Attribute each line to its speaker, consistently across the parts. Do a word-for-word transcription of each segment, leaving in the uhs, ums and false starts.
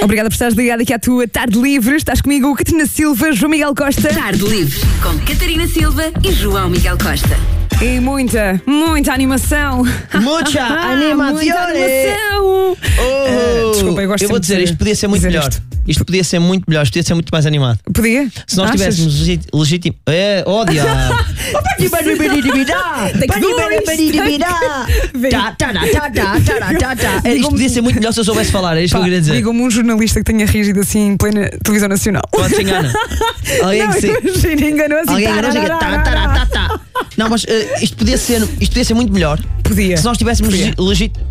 Speaker 1: Obrigada por estares ligado aqui à tua Tarde Livre. Estás comigo, Catarina Silva, João Miguel Costa.
Speaker 2: Tarde Livre com Catarina Silva e João Miguel Costa.
Speaker 1: E muita, muita animação.
Speaker 3: Muita animação.
Speaker 1: Muita animação.
Speaker 3: Oh,
Speaker 1: uh, desculpa, eu gosto
Speaker 3: eu vou dizer, isto podia ser muito melhor. Isto. isto podia ser muito melhor, isto podia ser muito mais animado.
Speaker 1: Podia?
Speaker 3: Se nós
Speaker 1: Achas?
Speaker 3: tivéssemos legítimo. Legítim... É, ó, diabo. Isto podia ser muito melhor se eu soubesse falar, é isto que eu queria dizer.
Speaker 1: Diga-me um jornalista que tenha reagido assim em plena televisão nacional.
Speaker 3: Pode se engana. Alguém que se
Speaker 1: enganou assim.
Speaker 3: Alguém enganou assim. Tá, tá, tá, tá. Não, mas uh, isto, podia ser, isto podia ser muito melhor.
Speaker 1: Podia.
Speaker 3: Se nós tivéssemos legítimo.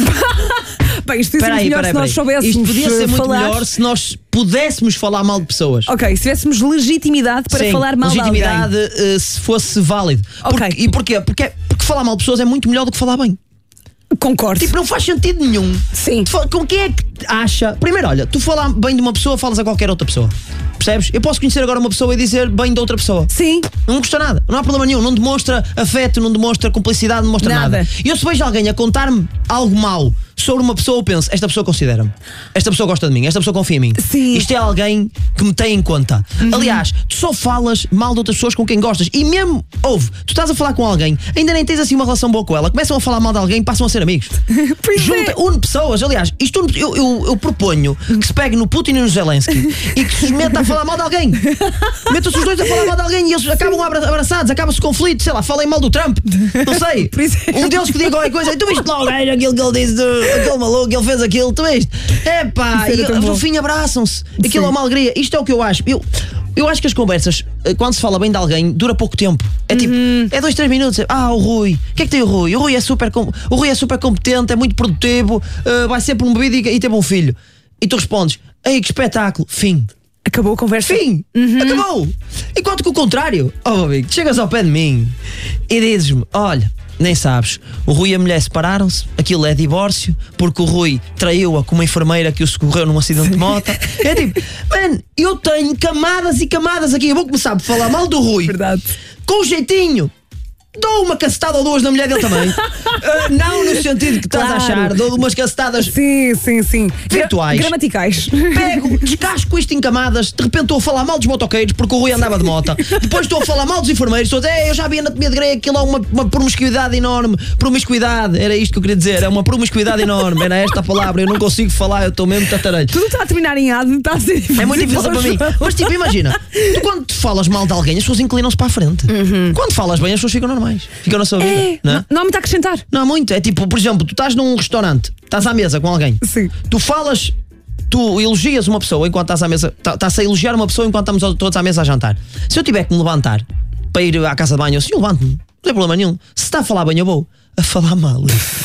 Speaker 1: Bem, isto podia ser
Speaker 3: Peraí,
Speaker 1: melhor
Speaker 3: peraí,
Speaker 1: se nós
Speaker 3: peraí.
Speaker 1: soubéssemos
Speaker 3: Isto podia ser muito
Speaker 1: falar.
Speaker 3: melhor se nós pudéssemos falar mal de pessoas.
Speaker 1: Ok, se tivéssemos legitimidade para
Speaker 3: Sim,
Speaker 1: falar mal de alguém.
Speaker 3: legitimidade uh, se fosse válido.
Speaker 1: Ok.
Speaker 3: Porque, e porquê? Porque, porque falar mal de pessoas é muito melhor do que falar bem.
Speaker 1: Concordo.
Speaker 3: Tipo, não faz sentido nenhum.
Speaker 1: Sim.
Speaker 3: Com quem é que acha? Primeiro, olha, tu falar bem de uma pessoa, falas a qualquer outra pessoa. Percebes? Eu posso conhecer agora uma pessoa e dizer bem de outra pessoa.
Speaker 1: Sim.
Speaker 3: Não custa nada, não há problema nenhum. Não demonstra afeto, não demonstra cumplicidade, não demonstra nada.
Speaker 1: Nada.
Speaker 3: E eu, se vejo alguém a contar-me algo mau sobre uma pessoa, eu penso, esta pessoa considera-me, esta pessoa gosta de mim, esta pessoa confia em mim.
Speaker 1: Sim.
Speaker 3: Isto é alguém que me tem em conta.
Speaker 1: Uhum.
Speaker 3: Aliás, tu só falas mal de outras pessoas com quem gostas. E mesmo, ouve, tu estás a falar com alguém, ainda nem tens assim uma relação boa com ela, começam a falar mal de alguém, passam a ser amigos.
Speaker 1: Pois
Speaker 3: Junta,
Speaker 1: é.
Speaker 3: une pessoas. Aliás, isto une, eu, eu, eu proponho que se pegue no Putin e no Zelensky e que se meta a falar mal de alguém. Metam-se os dois a falar mal de alguém e eles acabam abra- abraçados, acaba-se o conflito, sei lá, falem mal do Trump. Não sei.
Speaker 1: Por isso é.
Speaker 3: Um deles que diga qualquer coisa, e tu viste lá o gajo, aquilo que ele disse, do, aquele maluco, ele fez aquilo, tu viste? É pá,
Speaker 1: Isso era tão
Speaker 3: e
Speaker 1: bom.
Speaker 3: no fim abraçam-se. Aquilo
Speaker 1: Sim.
Speaker 3: é uma alegria. Isto é o que eu acho. Eu, eu acho que as conversas, quando se fala bem de alguém, dura pouco tempo. É tipo,
Speaker 1: Uhum.
Speaker 3: é dois, três minutos. Ah, o Rui. O que é que tem o Rui? O Rui é super, com- o Rui é super competente, é muito produtivo, uh, vai ser promovido e, e teve um filho. E tu respondes, ei, que espetáculo. Fim.
Speaker 1: Acabou a conversa.
Speaker 3: Fim! Acabou! Enquanto que o contrário, oh amigo, chegas ao pé de mim e dizes-me: olha, nem sabes, o Rui e a mulher separaram-se, aquilo é divórcio, porque o Rui traiu-a com uma enfermeira que o socorreu num acidente de moto. É tipo, man, eu tenho camadas e camadas aqui. Eu vou começar por falar mal do Rui.
Speaker 1: Verdade.
Speaker 3: Com um jeitinho. Dou uma cacetada ou duas na mulher dele também. Uh, não no sentido que estás
Speaker 1: Claro.
Speaker 3: a achar, dou umas cacetadas
Speaker 1: Sim, sim, sim.
Speaker 3: Virtuais.
Speaker 1: Gra- gramaticais.
Speaker 3: pego, descasco isto em camadas. De repente estou a falar mal dos motoqueiros porque o Rui andava de moto. Depois estou a falar mal dos enfermeiros. Estou a dizer, "É, eu já vi anatomia de Grey, aquilo é uma, uma promiscuidade enorme." Promiscuidade, era isto que eu queria dizer. É uma promiscuidade enorme. Era esta a palavra. Eu não consigo falar, eu estou mesmo tatarelho.
Speaker 1: Tudo está a terminar em ad, está a ser difícil.
Speaker 3: É muito difícil para mim. Mas tipo, imagina, tu quando te falas mal de alguém, as pessoas inclinam-se para a frente. Quando falas bem, as pessoas ficam normais. Ficam na sua vida.
Speaker 1: É,
Speaker 3: Não é?
Speaker 1: não, não há muito a acrescentar.
Speaker 3: Não há muito. É tipo, por exemplo, tu estás num restaurante, estás à mesa com alguém.
Speaker 1: Sim.
Speaker 3: Tu falas, tu elogias uma pessoa enquanto estás à mesa, tá- estás a elogiar uma pessoa enquanto estamos todos à mesa a jantar. Se eu tiver que me levantar para ir à casa de banho, assim, eu levanto-me, não tem problema nenhum. Se está a falar bem, eu vou a falar mal.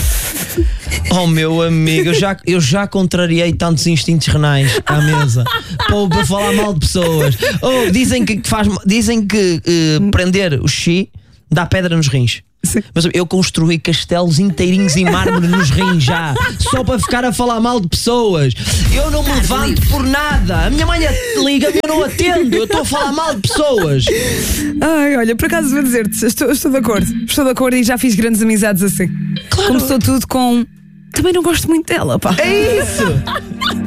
Speaker 3: Oh meu amigo, eu já, eu já contrariei tantos instintos renais à mesa para, para falar mal de pessoas. Oh, dizem que faz, dizem que eh, prender o xi dá pedra nos rins.
Speaker 1: Sim.
Speaker 3: Mas eu construí castelos inteirinhos em mármore nos rins já, só para ficar a falar mal de pessoas. Eu não me levanto por nada. A minha mãe liga-me, eu não atendo. Eu estou a falar mal de pessoas.
Speaker 1: Ai, olha, por acaso vou dizer-te, estou, estou de acordo. Estou de acordo e já fiz grandes amizades assim.
Speaker 3: Claro.
Speaker 1: Começou tudo com. Também não gosto muito dela, pá.
Speaker 3: É isso.